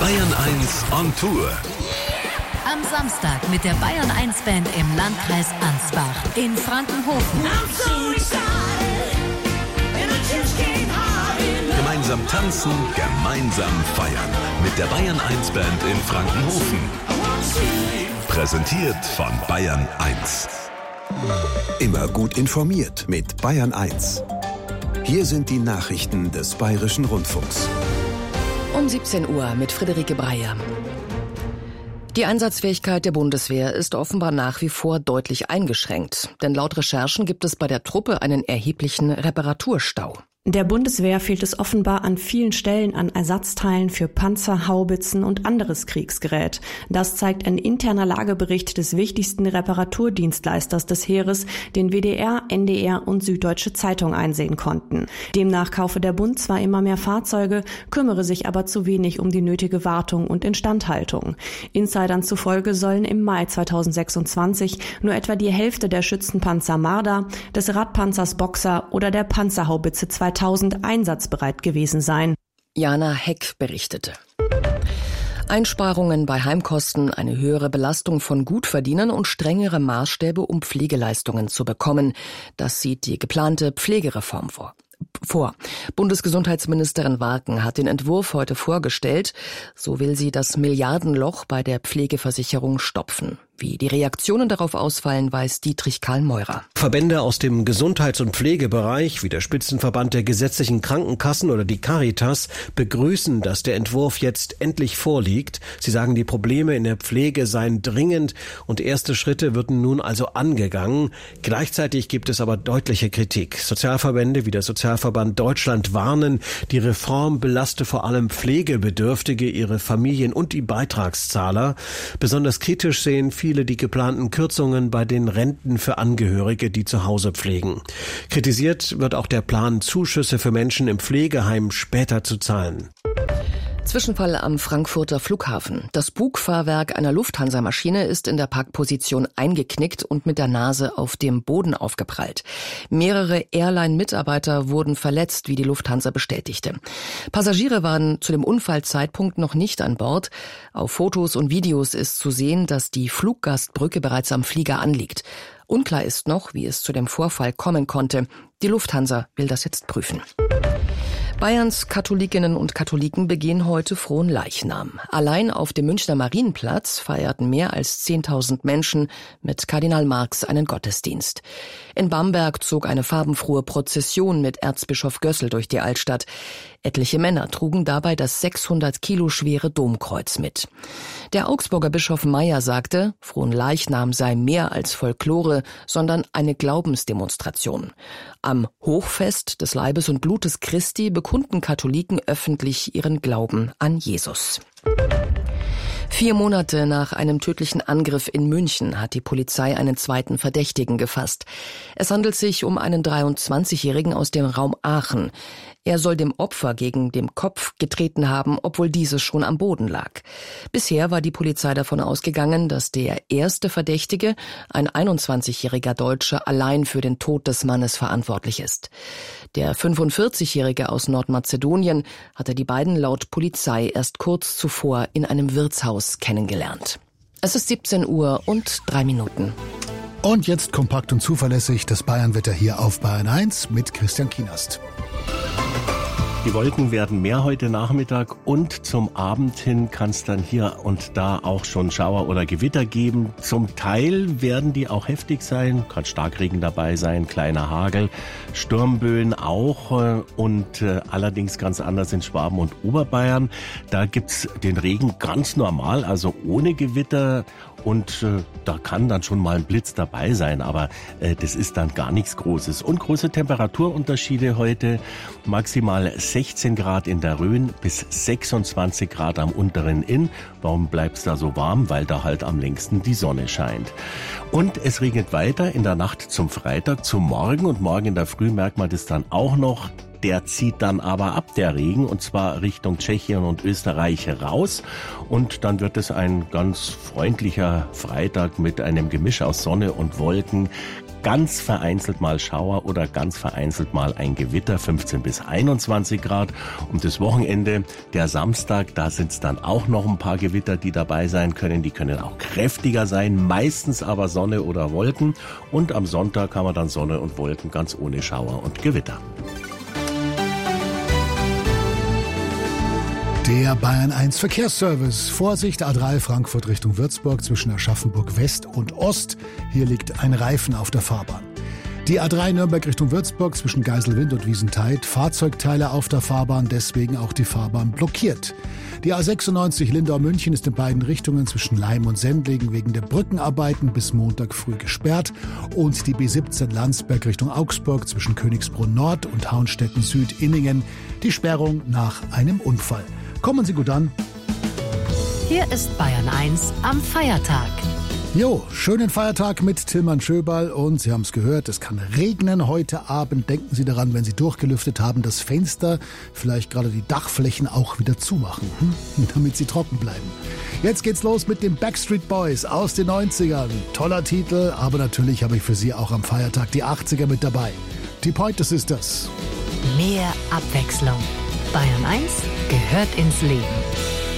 Bayern 1 on Tour. Am Samstag mit der Bayern 1 Band im Landkreis Ansbach in Frankenhofen. Gemeinsam tanzen, gemeinsam feiern. Mit der Bayern 1 Band in Frankenhofen. Präsentiert von Bayern 1. Immer gut informiert mit Bayern 1. Hier sind die Nachrichten des Bayerischen Rundfunks. Um 17 Uhr mit Friederike Breyer. Die Einsatzfähigkeit der Bundeswehr ist offenbar nach wie vor deutlich eingeschränkt. Denn laut Recherchen gibt es bei der Truppe einen erheblichen Reparaturstau. Der Bundeswehr fehlt es offenbar an vielen Stellen an Ersatzteilen für Panzer, Haubitzen und anderes Kriegsgerät. Das zeigt ein interner Lagebericht des wichtigsten Reparaturdienstleisters des Heeres, den WDR, NDR und Süddeutsche Zeitung einsehen konnten. Demnach kaufe der Bund zwar immer mehr Fahrzeuge, kümmere sich aber zu wenig um die nötige Wartung und Instandhaltung. Insidern zufolge sollen im Mai 2026 nur etwa die Hälfte der Schützenpanzer Marder, des Radpanzers Boxer oder der Panzerhaubitze 2000 einsatzbereit gewesen sein. Jana Heck berichtete. Einsparungen bei Heimkosten, eine höhere Belastung von Gutverdienern und strengere Maßstäbe, um Pflegeleistungen zu bekommen. Das sieht die geplante Pflegereform vor. Bundesgesundheitsministerin Warken hat den Entwurf heute vorgestellt. So will sie das Milliardenloch bei der Pflegeversicherung stopfen. Wie die Reaktionen darauf ausfallen, weiß Dietrich Karl-Meurer. Verbände aus dem Gesundheits- und Pflegebereich, wie der Spitzenverband der gesetzlichen Krankenkassen oder die Caritas, begrüßen, dass der Entwurf jetzt endlich vorliegt. Sie sagen, die Probleme in der Pflege seien dringend und erste Schritte würden nun also angegangen. Gleichzeitig gibt es aber deutliche Kritik. Sozialverbände wie der Sozialverband Deutschland warnen, die Reform belaste vor allem Pflegebedürftige, ihre Familien und die Beitragszahler. Besonders kritisch sehen viele die geplanten Kürzungen bei den Renten für Angehörige, die zu Hause pflegen. Kritisiert wird auch der Plan, Zuschüsse für Menschen im Pflegeheim später zu zahlen. Zwischenfall am Frankfurter Flughafen. Das Bugfahrwerk einer Lufthansa-Maschine ist in der Parkposition eingeknickt und mit der Nase auf dem Boden aufgeprallt. Mehrere Airline-Mitarbeiter wurden verletzt, wie die Lufthansa bestätigte. Passagiere waren zu dem Unfallzeitpunkt noch nicht an Bord. Auf Fotos und Videos ist zu sehen, dass die Fluggastbrücke bereits am Flieger anliegt. Unklar ist noch, wie es zu dem Vorfall kommen konnte. Die Lufthansa will das jetzt prüfen. Bayerns Katholikinnen und Katholiken begehen heute Fronleichnam. Allein auf dem Münchner Marienplatz feierten mehr als 10.000 Menschen mit Kardinal Marx einen Gottesdienst. In Bamberg zog eine farbenfrohe Prozession mit Erzbischof Gössel durch die Altstadt. Etliche Männer trugen dabei das 600 Kilo schwere Domkreuz mit. Der Augsburger Bischof Meyer sagte, Fronleichnam sei mehr als Folklore, sondern eine Glaubensdemonstration. Am Hochfest des Leibes und Blutes Christi bekunden Katholiken öffentlich ihren Glauben an Jesus. 4 Monate nach einem tödlichen Angriff in München hat die Polizei einen zweiten Verdächtigen gefasst. Es handelt sich um einen 23-Jährigen aus dem Raum Aachen. Er soll dem Opfer gegen den Kopf getreten haben, obwohl dieses schon am Boden lag. Bisher war die Polizei davon ausgegangen, dass der erste Verdächtige, ein 21-jähriger Deutscher, allein für den Tod des Mannes verantwortlich ist. Der 45-Jährige aus Nordmazedonien hatte die beiden laut Polizei erst kurz zuvor in einem Wirtshaus kennengelernt. Es ist 17 Uhr und 3 Minuten. Und jetzt kompakt und zuverlässig das Bayernwetter hier auf Bayern 1 mit Christian Kienast. Die Wolken werden mehr heute Nachmittag und zum Abend hin kann es dann hier und da auch schon Schauer oder Gewitter geben. Zum Teil werden die auch heftig sein, kann Starkregen dabei sein, kleiner Hagel, Sturmböen auch und allerdings ganz anders in Schwaben und Oberbayern. Da gibt's den Regen ganz normal, also ohne Gewitter. Und da kann dann schon mal ein Blitz dabei sein, aber das ist dann gar nichts Großes. Und große Temperaturunterschiede heute, maximal 16 Grad in der Rhön bis 26 Grad am unteren Inn. Warum bleibt's da so warm? Weil da halt am längsten die Sonne scheint. Und es regnet weiter in der Nacht zum Freitag, zum Morgen. Und morgen in der Früh merkt man das dann auch noch. Der zieht dann aber ab, der Regen, und zwar Richtung Tschechien und Österreich raus. Und dann wird es ein ganz freundlicher Freitag mit einem Gemisch aus Sonne und Wolken. ganz vereinzelt mal Schauer oder ganz vereinzelt mal ein Gewitter, 15 bis 21 Grad. Und das Wochenende, der Samstag, da sind es dann auch noch ein paar Gewitter, die dabei sein können. Die können auch kräftiger sein, meistens aber Sonne oder Wolken. Und am Sonntag haben wir dann Sonne und Wolken ganz ohne Schauer und Gewitter. Der Bayern 1 Verkehrsservice. Vorsicht, A3 Frankfurt Richtung Würzburg zwischen Aschaffenburg West und Ost. Hier liegt ein Reifen auf der Fahrbahn. Die A3 Nürnberg Richtung Würzburg zwischen Geiselwind und Wiesentheid. Fahrzeugteile auf der Fahrbahn, deswegen auch die Fahrbahn blockiert. Die A96 Lindau-München ist in beiden Richtungen zwischen Leim und Sendling wegen der Brückenarbeiten bis Montag früh gesperrt. Und die B17 Landsberg Richtung Augsburg zwischen Königsbrunn Nord und Haunstetten Süd-Inningen. Die Sperrung nach einem Unfall. Kommen Sie gut an. Hier ist Bayern 1 am Feiertag. Jo, schönen Feiertag mit Tilman Schöberl und Sie haben es gehört, es kann regnen heute Abend. Denken Sie daran, wenn Sie durchgelüftet haben, das Fenster, vielleicht gerade die Dachflächen auch wieder zumachen, damit sie trocken bleiben. Jetzt geht's los mit den Backstreet Boys aus den 90ern. Toller Titel, aber natürlich habe ich für Sie auch am Feiertag die 80er mit dabei. Die Pointer Sisters. Mehr Abwechslung. Bayern 1 gehört ins Leben.